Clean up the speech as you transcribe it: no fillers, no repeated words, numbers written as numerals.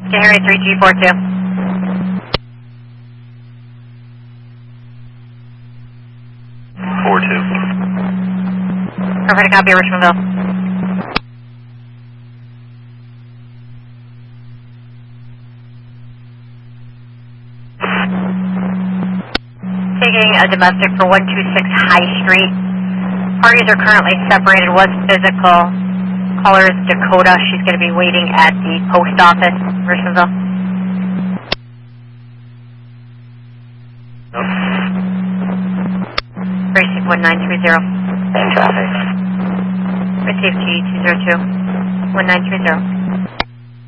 Henry 3G42. Perfect, copy, Richmondville. Taking a domestic for 126 High Street. Parties are currently separated. Was physical. Caller is Dakota. She's going to be waiting at the post office, Richmondville. Racing 1930. In traffic. Receive G202. 1930.